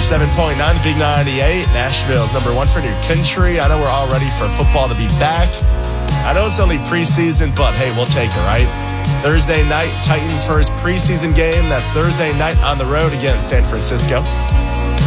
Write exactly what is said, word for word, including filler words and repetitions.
ninety-seven point nine, the Big ninety-eight. Nashville's number one for New Country. I know we're all ready for football to be back. I know it's only preseason, but hey, we'll take it, right? Thursday night, Titans' first preseason game. That's Thursday night on the road against San Francisco.